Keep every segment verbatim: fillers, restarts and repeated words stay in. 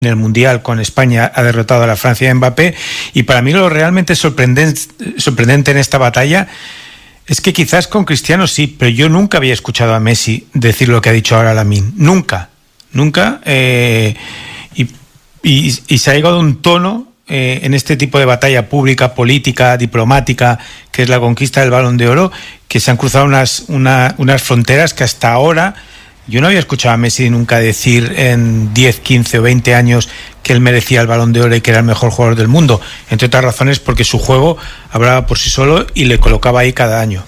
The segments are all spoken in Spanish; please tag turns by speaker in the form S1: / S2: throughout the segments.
S1: en el Mundial con España ha derrotado a la Francia de Mbappé, y para mí lo realmente sorprendente, sorprendente en esta batalla es que quizás con Cristiano sí, pero yo nunca había escuchado a Messi decir lo que ha dicho ahora Lamine, nunca, nunca, eh, y, y, y se ha llegado a un tono eh, en este tipo de batalla pública, política, diplomática, que es la conquista del Balón de Oro, que se han cruzado unas, una, unas fronteras que hasta ahora yo no había escuchado a Messi nunca decir en diez, quince o veinte años que él merecía el Balón de Oro y que era el mejor jugador del mundo, entre otras razones porque su juego hablaba por sí solo y le colocaba ahí cada año.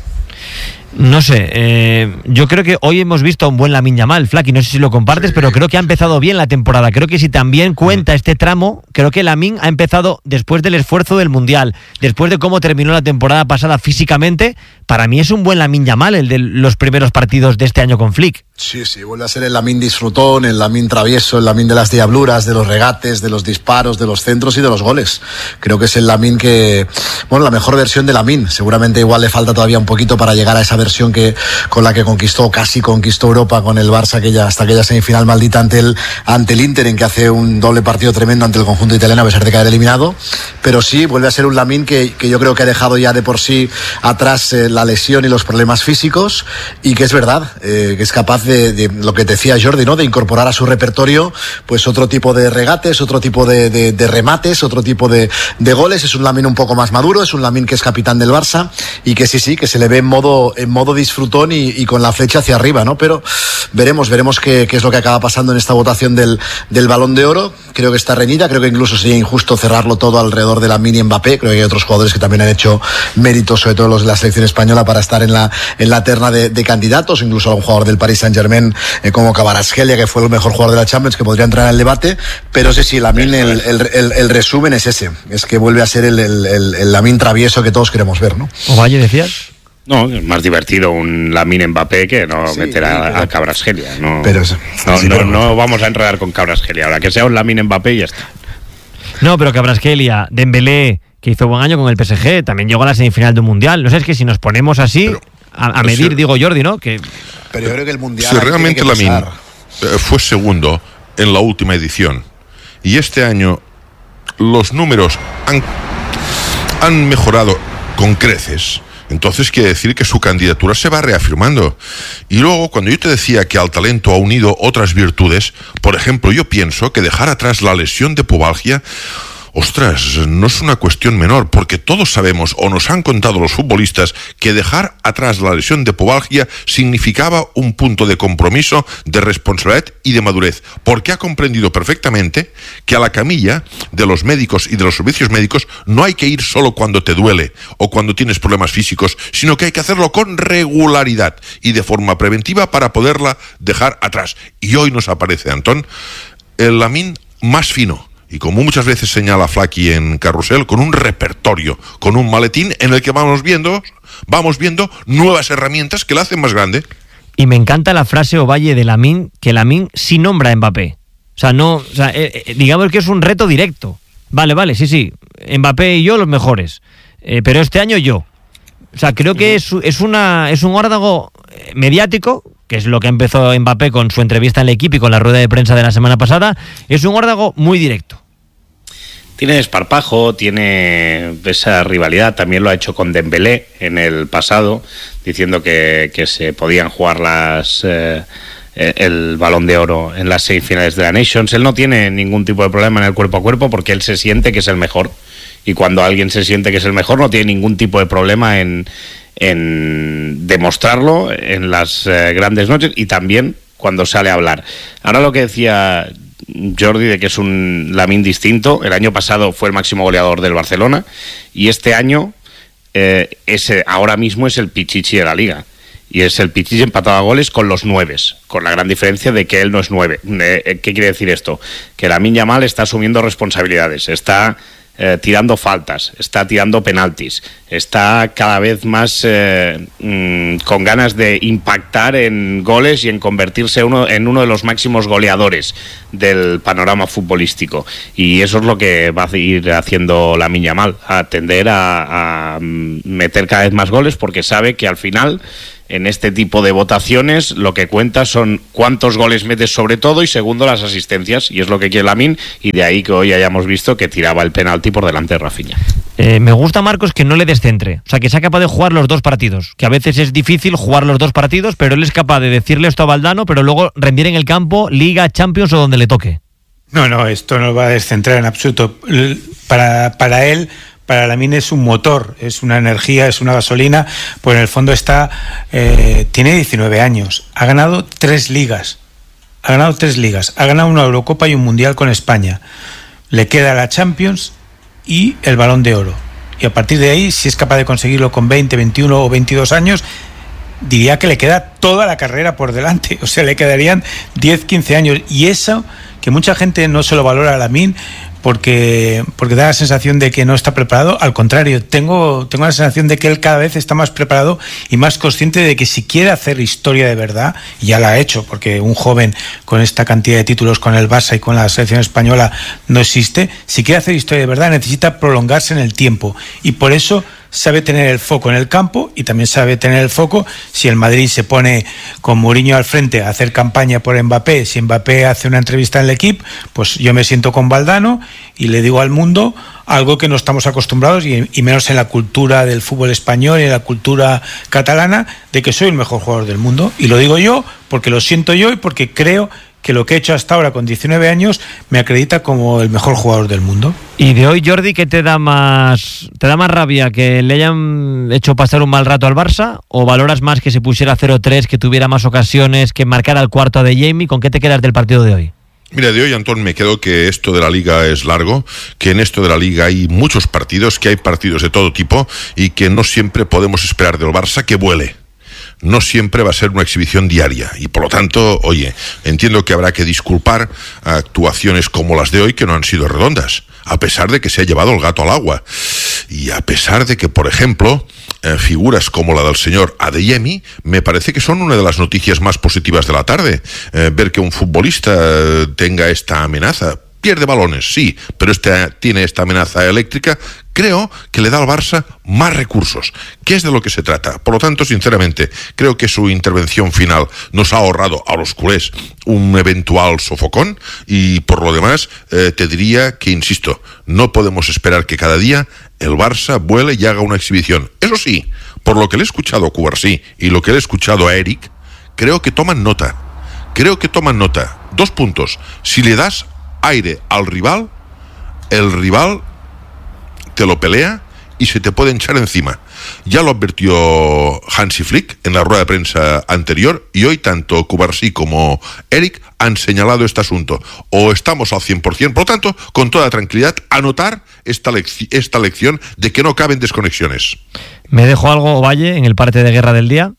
S2: No sé, eh, yo creo que hoy hemos visto a un buen Lamine Yamal, Flaky, no sé si lo compartes, sí, pero creo que ha empezado bien la temporada. Creo que si también cuenta este tramo, creo que Lamine ha empezado después del esfuerzo del Mundial, después de cómo terminó la temporada pasada físicamente. Para mí es un buen Lamine Yamal el de los primeros partidos de este año con Flick.
S3: Sí, sí, vuelve a ser el Lamine disfrutón, el Lamine travieso, el Lamine de las diabluras, de los regates, de los disparos, de los centros y de los goles. Creo que es el Lamine que, bueno, la mejor versión de Lamine. Seguramente igual le falta todavía un poquito para llegar a esa versión que con la que conquistó, casi conquistó Europa con el Barça, aquella, hasta aquella semifinal maldita ante el, ante el Inter, en que hace un doble partido tremendo ante el conjunto italiano a pesar de caer eliminado. Pero sí, vuelve a ser un Lamine que, que yo creo que ha dejado ya de por sí atrás eh, la lesión y los problemas físicos, y que es verdad, eh, que es capaz de, de lo que te decía Jordi, ¿no? De incorporar a su repertorio pues otro tipo de regates, otro tipo de, de, de remates, otro tipo de, de goles. Es un Lamine un poco más maduro, es un Lamine que es capitán del Barça y que sí, sí, que se le ve en modo, en modo disfrutón y, y con la flecha hacia arriba, ¿no? Pero veremos, veremos qué, qué es lo que acaba pasando en esta votación del, del Balón de Oro. Creo que está reñida, creo que incluso sería injusto cerrarlo todo alrededor de Lamine y Mbappé. Creo que hay otros jugadores que también han hecho méritos, sobre todo los de la selección española, para estar en la, en la terna de, de candidatos, incluso algún jugador del Paris Saint-Germain eh, como Kvaratskhelia, que fue el mejor jugador de la Champions, que podría entrar en el debate. Pero sí, sí, Lamine, el, el, el, el resumen es ese, es que vuelve a ser el, el, el, el Lamine travieso que todos queremos ver, ¿no?
S2: Ovalle, decías.
S4: No, es más divertido un Lamine Mbappé que no sí, meter a, pero, a Kvaratskhelia. No, pero es, no, sí, no, pero... no vamos a enredar con Kvaratskhelia. Ahora que sea un Lamine Mbappé y ya está.
S2: No, pero Kvaratskhelia, Dembélé, que hizo buen año con el P S G, también llegó a la semifinal de un Mundial. No sé, es que si nos ponemos así pero, a, a medir, sí, digo Jordi, ¿no? Que...
S3: Pero yo creo que el Mundial...
S5: Si realmente Lamine eh, fue segundo en la última edición y este año los números han, han mejorado con creces, entonces quiere decir que su candidatura se va reafirmando. Y luego, cuando yo te decía que al talento ha unido otras virtudes, por ejemplo, yo pienso que dejar atrás la lesión de pubalgia, ostras, no es una cuestión menor, porque todos sabemos, o nos han contado los futbolistas, que dejar atrás la lesión de pubalgia significaba un punto de compromiso, de responsabilidad y de madurez, porque ha comprendido perfectamente que a la camilla de los médicos y de los servicios médicos no hay que ir solo cuando te duele o cuando tienes problemas físicos, sino que hay que hacerlo con regularidad y de forma preventiva para poderla dejar atrás. Y hoy nos aparece, Antón, el Lamine más fino, y como muchas veces señala Flaky en Carrusel, con un repertorio, con un maletín en el que vamos viendo, vamos viendo nuevas herramientas que la hacen más grande.
S2: Y me encanta la frase Ovalle de Lamine, que Lamine sí nombra a Mbappé. O sea, no, o sea, eh, eh, digamos que es un reto directo. Vale, vale, sí, sí, Mbappé y yo los mejores, eh, pero este año yo. O sea, creo que es, es, una, es un órdago mediático, que es lo que empezó Mbappé con su entrevista en el equipo y con la rueda de prensa de la semana pasada. Es un órdago muy directo.
S4: Tiene desparpajo, tiene esa rivalidad, también lo ha hecho con Dembélé en el pasado, diciendo que, que se podían jugar las eh, el Balón de Oro en las semifinales de la Nations. Él no tiene ningún tipo de problema en el cuerpo a cuerpo porque él se siente que es el mejor, y cuando alguien se siente que es el mejor no tiene ningún tipo de problema en, en demostrarlo en las eh, grandes noches y también cuando sale a hablar. Ahora lo que decía Jordi de que es un Lamine distinto, el año pasado fue el máximo goleador del Barcelona y este año eh, ese, ahora mismo es el pichichi de la liga y es el pichichi empatado a goles con los nueves, con la gran diferencia de que él no es nueve. Eh, ¿qué quiere decir esto? Que Lamine Yamal está asumiendo responsabilidades, está Eh, tirando faltas, está tirando penaltis, está cada vez más eh, mmm, con ganas de impactar en goles y en convertirse uno, en uno de los máximos goleadores del panorama futbolístico, y eso es lo que va a ir haciendo Lamine Yamal, a tender a, a meter cada vez más goles porque sabe que al final en este tipo de votaciones lo que cuenta son cuántos goles metes sobre todo y segundo las asistencias, y es lo que quiere Lamine, y de ahí que hoy hayamos visto que tiraba el penalti por delante de Rafinha.
S2: Eh, me gusta, Marcos, que no le descentre, o sea, que sea capaz de jugar los dos partidos, que a veces es difícil jugar los dos partidos, pero él es capaz de decirle esto a Valdano, pero luego rendir en el campo, Liga, Champions o donde le toque.
S1: No, no, esto no va a descentrar en absoluto. Para, para él, para Lamine es un motor, es una energía, es una gasolina, pues en el fondo está, eh, tiene diecinueve años, ha ganado tres ligas, ha ganado tres ligas, ha ganado una Eurocopa y un Mundial con España, le queda la Champions y el Balón de Oro, y a partir de ahí, si es capaz de conseguirlo con veinte, veintiuno o veintidós años, diría que le queda toda la carrera por delante, o sea, le quedarían diez, quince años, y eso que mucha gente no se lo valora a Lamine porque, porque da la sensación de que no está preparado. Al contrario, tengo, tengo la sensación de que él cada vez está más preparado y más consciente de que si quiere hacer historia de verdad, y ya la ha hecho, porque un joven con esta cantidad de títulos con el Barça y con la selección española no existe, si quiere hacer historia de verdad necesita prolongarse en el tiempo, y por eso sabe tener el foco en el campo y también sabe tener el foco si el Madrid se pone con Mourinho al frente a hacer campaña por Mbappé. Si Mbappé hace una entrevista en el equipo, pues yo me siento con Valdano y le digo al mundo algo que no estamos acostumbrados, y, y menos en la cultura del fútbol español y en la cultura catalana, de que soy el mejor jugador del mundo, y lo digo yo porque lo siento yo y porque creo que lo que he hecho hasta ahora con diecinueve años me acredita como el mejor jugador del mundo.
S2: Y de hoy, Jordi, ¿qué te da más te da más rabia? ¿Que le hayan hecho pasar un mal rato al Barça? ¿O valoras más que se pusiera cero tres, que tuviera más ocasiones, que marcara el cuarto a De Jamie? ¿Con qué te quedas del partido de hoy?
S5: Mira, de hoy, Antón, me quedo que esto de la Liga es largo, que en esto de la Liga hay muchos partidos, que hay partidos de todo tipo y que no siempre podemos esperar del Barça que vuele. No siempre va a ser una exhibición diaria y por lo tanto, oye, entiendo que habrá que disculpar actuaciones como las de hoy que no han sido redondas, a pesar de que se ha llevado el gato al agua y a pesar de que, por ejemplo, eh, figuras como la del señor Adeyemi me parece que son una de las noticias más positivas de la tarde. Eh, ver que un futbolista eh, tenga esta amenaza. Pierde balones, sí, pero este tiene esta amenaza eléctrica. Creo que le da al Barça más recursos, que es de lo que se trata. Por lo tanto, sinceramente, creo que su intervención final nos ha ahorrado a los culés un eventual sofocón, y por lo demás, eh, te diría que, insisto, no podemos esperar que cada día el Barça vuele y haga una exhibición. Eso sí, por lo que le he escuchado a Cubarsí y lo que le he escuchado a Eric, creo que toman nota. Creo que toman nota. Dos puntos. Si le das aire al rival, el rival te lo pelea y se te puede echar encima. Ya lo advirtió Hansi Flick en la rueda de prensa anterior, y hoy tanto Cubarsí como Eric han señalado este asunto. O estamos al cien por ciento, por lo tanto, con toda tranquilidad, anotar esta, lec- esta lección de que no caben desconexiones.
S2: ¿Me dejó algo, Valle, en el parte de guerra del día?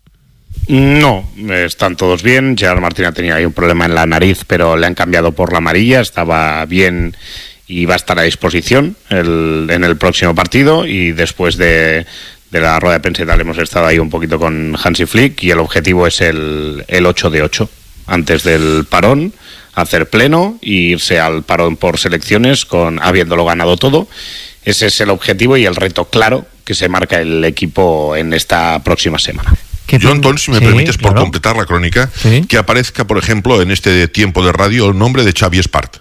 S4: No, están todos bien. Gerard Martín ha tenido ahí un problema en la nariz, pero le han cambiado por la amarilla, estaba bien y va a estar a disposición el, en el próximo partido. Y después de, de la rueda de prensa y tal, hemos estado ahí un poquito con Hansi Flick, y el objetivo es el, el ocho de ocho, antes del parón, hacer pleno e irse al parón por selecciones con habiéndolo ganado todo. Ese es el objetivo y el reto claro que se marca el equipo en esta próxima semana.
S5: Yo, Antón, si me sí, permites, claro, por completar la crónica, sí, que aparezca, por ejemplo, en este tiempo de radio el nombre de Xavi Espart.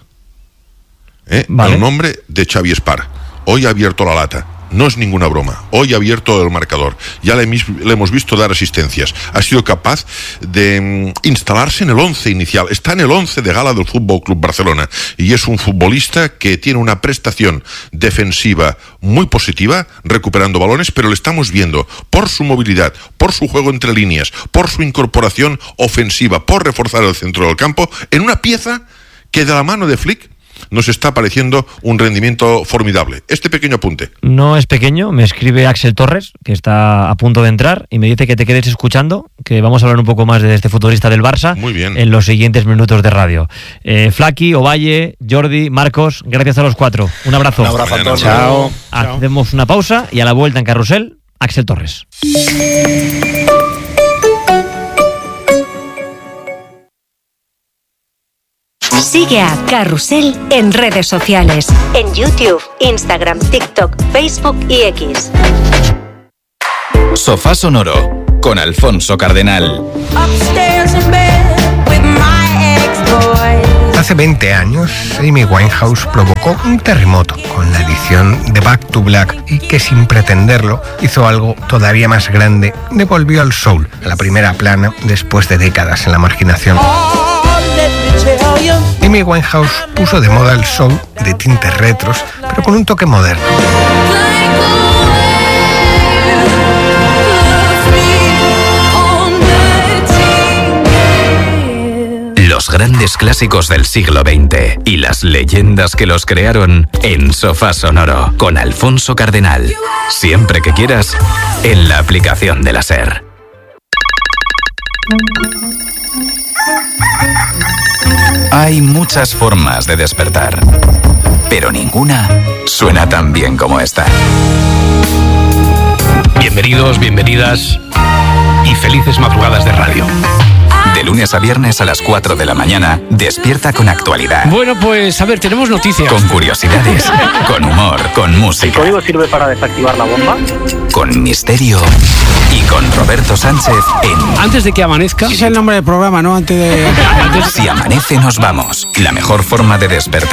S5: ¿Eh? Vale. El nombre de Xavi Espart. Hoy ha abierto la lata. No es ninguna broma. Hoy ha abierto el marcador. Ya le, le hemos visto dar asistencias. Ha sido capaz de um, instalarse en el once inicial. Está en el once de gala del Fútbol Club Barcelona. Y es un futbolista que tiene una prestación defensiva muy positiva, recuperando balones, pero le estamos viendo por su movilidad, por su juego entre líneas, por su incorporación ofensiva, por reforzar el centro del campo, en una pieza que de la mano de Flick nos está pareciendo un rendimiento formidable. Este pequeño apunte.
S2: No es pequeño, me escribe Axel Torres, que está a punto de entrar, y me dice que te quedes escuchando, que vamos a hablar un poco más de este futbolista del Barça.
S5: Muy bien.
S2: En los siguientes minutos de radio. Eh, Flaki, Ovalle, Jordi, Marcos, gracias a los cuatro. Un abrazo.
S3: Un abrazo a todos.
S2: Chao. Hacemos una pausa y a la vuelta en Carrusel, Axel Torres.
S6: Sigue a Carrusel en redes sociales, en YouTube, Instagram, TikTok, Facebook y X.
S7: Sofá Sonoro con Alfonso Cardenal.
S8: Hace veinte años, Amy Winehouse provocó un terremoto con la edición de Back to Black y que sin pretenderlo hizo algo todavía más grande, devolvió al soul a la primera plana después de décadas en la marginación. Amy Winehouse puso de moda el soul de tintes retros, pero con un toque moderno.
S7: Los grandes clásicos del siglo veinte y las leyendas que los crearon en Sofá Sonoro con Alfonso Cardenal. Siempre que quieras, en la aplicación de la SER. Hay muchas formas de despertar, pero ninguna suena tan bien como esta.
S9: Bienvenidos, bienvenidas y felices madrugadas de radio.
S7: De lunes a viernes a las cuatro de la mañana, despierta con actualidad.
S9: Bueno, pues a ver, tenemos noticias.
S7: Con curiosidades, con humor, con música.
S10: ¿El código sirve para desactivar la bomba?
S7: Con misterio y con Roberto Sánchez en...
S9: Antes de que amanezca...
S11: Ese es el nombre del programa, ¿no? Antes de...
S7: Si amanece nos vamos. La mejor forma de despertar